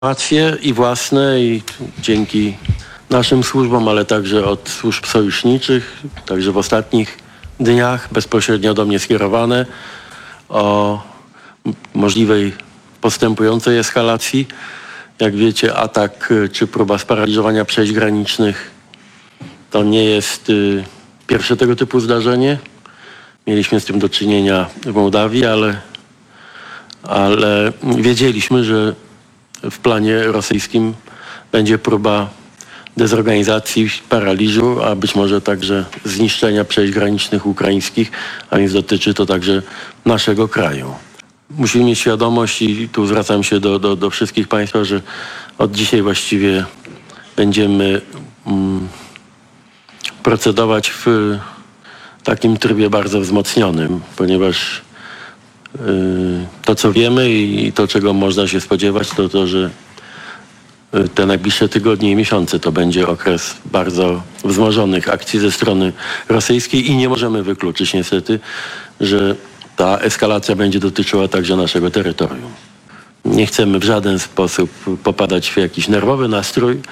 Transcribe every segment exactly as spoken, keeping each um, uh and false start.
informacje i własne, i dzięki naszym służbom, ale także od służb sojuszniczych, także w ostatnich dniach bezpośrednio do mnie skierowane o możliwej postępującej eskalacji. Jak wiecie, atak czy próba sparaliżowania przejść granicznych to nie jest y, pierwsze tego typu zdarzenie. Mieliśmy z tym do czynienia w Mołdawii, ale, ale wiedzieliśmy, że w planie rosyjskim będzie próba dezorganizacji, paraliżu, a być może także zniszczenia przejść granicznych ukraińskich, a więc dotyczy to także naszego kraju. Musimy mieć świadomość, i tu zwracam się do, do, do wszystkich Państwa, że od dzisiaj właściwie będziemy mm, procedować w takim trybie bardzo wzmocnionym, ponieważ yy, to, co wiemy i to, czego można się spodziewać, to to, że te najbliższe tygodnie i miesiące to będzie okres bardzo wzmożonych akcji ze strony rosyjskiej i nie możemy wykluczyć niestety, że ta eskalacja będzie dotyczyła także naszego terytorium. Nie chcemy w żaden sposób popadać w jakiś nerwowy nastrój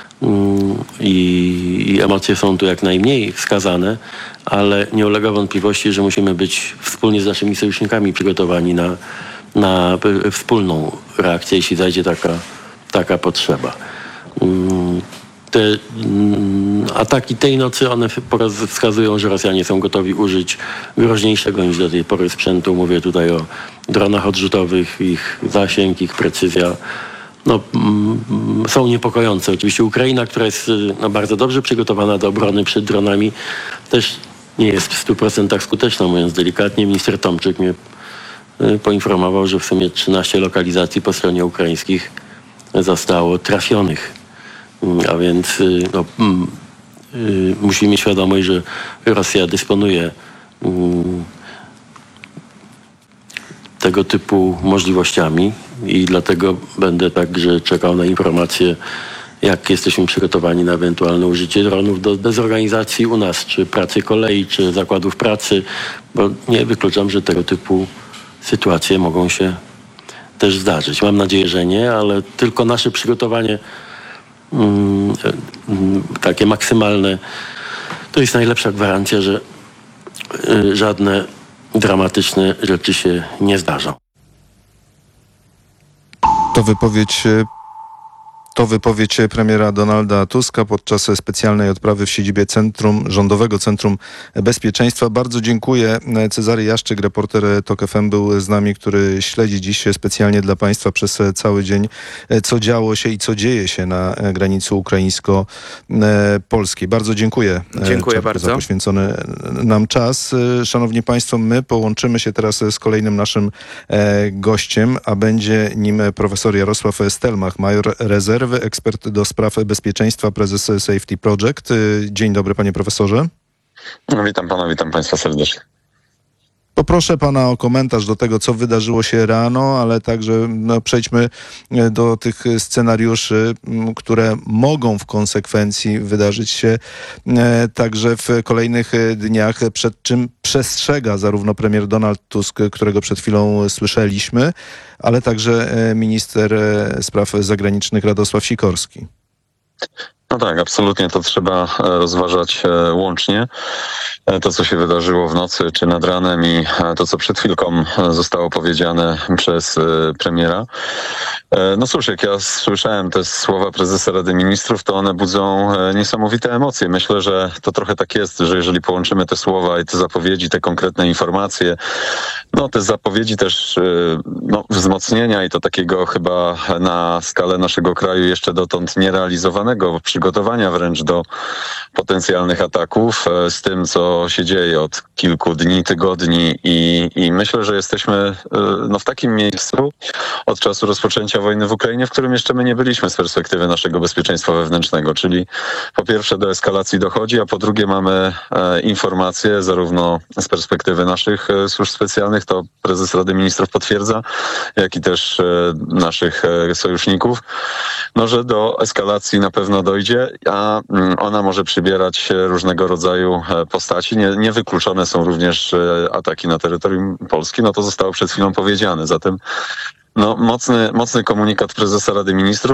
i, i emocje są tu jak najmniej wskazane, ale nie ulega wątpliwości, że musimy być wspólnie z naszymi sojusznikami przygotowani na, na wspólną reakcję, jeśli zajdzie taka taka potrzeba. Te ataki tej nocy, one wskazują, że Rosjanie są gotowi użyć groźniejszego niż do tej pory sprzętu. Mówię tutaj o dronach odrzutowych, ich zasięg, ich precyzja. No, są niepokojące. Oczywiście Ukraina, która jest no, bardzo dobrze przygotowana do obrony przed dronami, też nie jest w stu procentach skuteczna, mówiąc delikatnie. Minister Tomczyk mnie poinformował, że w sumie trzynaście lokalizacji po stronie ukraińskich zostało trafionych. A więc no, y, musimy mieć świadomość, że Rosja dysponuje y, tego typu możliwościami i dlatego będę także czekał na informacje, jak jesteśmy przygotowani na ewentualne użycie dronów do dezorganizacji u nas, czy pracy kolei, czy zakładów pracy, bo nie wykluczam, że tego typu sytuacje mogą się też zdarzyć. Mam nadzieję, że nie, ale tylko nasze przygotowanie mm, mm, takie maksymalne to jest najlepsza gwarancja, że y, żadne dramatyczne rzeczy się nie zdarzą. To wypowiedź To wypowiedź premiera Donalda Tuska podczas specjalnej odprawy w siedzibie Centrum, Rządowego Centrum Bezpieczeństwa. Bardzo dziękuję. Cezary Jaszczyk, reporter TOK F M, był z nami, który śledzi dziś specjalnie dla Państwa przez cały dzień, co działo się i co dzieje się na granicy ukraińsko-polskiej. Bardzo dziękuję. Dziękuję bardzo za poświęcony nam czas. Szanowni Państwo, my połączymy się teraz z kolejnym naszym gościem, a będzie nim profesor Jarosław Stelmach, major rezerwy, ekspert do spraw bezpieczeństwa, prezes Safety Project. Dzień dobry, panie profesorze. No, witam pana, witam państwa serdecznie. Poproszę pana o komentarz do tego, co wydarzyło się rano, ale także no, przejdźmy do tych scenariuszy, które mogą w konsekwencji wydarzyć się e, także w kolejnych dniach, przed czym przestrzega zarówno premier Donald Tusk, którego przed chwilą słyszeliśmy, ale także minister spraw zagranicznych Radosław Sikorski. No tak, absolutnie to trzeba rozważać łącznie. To, co się wydarzyło w nocy czy nad ranem i to, co przed chwilką zostało powiedziane przez premiera. No cóż, jak ja słyszałem te słowa prezesa Rady Ministrów, to one budzą niesamowite emocje. Myślę, że to trochę tak jest, że jeżeli połączymy te słowa i te zapowiedzi, te konkretne informacje, no te zapowiedzi też no, wzmocnienia i to takiego chyba na skalę naszego kraju jeszcze dotąd nierealizowanego, przygotowania wręcz do potencjalnych ataków z tym, co się dzieje od kilku dni, tygodni i, i myślę, że jesteśmy no, w takim miejscu od czasu rozpoczęcia wojny w Ukrainie, w którym jeszcze my nie byliśmy z perspektywy naszego bezpieczeństwa wewnętrznego, czyli po pierwsze do eskalacji dochodzi, a po drugie mamy e, informacje zarówno z perspektywy naszych e, służb specjalnych, to prezes Rady Ministrów potwierdza, jak i też e, naszych e, sojuszników, no, że do eskalacji na pewno dojdzie, a mm, ona może przybierać różnego rodzaju postaci. Nie, niewykluczone są również ataki na terytorium Polski, no to zostało przed chwilą powiedziane. Zatem No, mocny, mocny komunikat prezesa Rady Ministrów.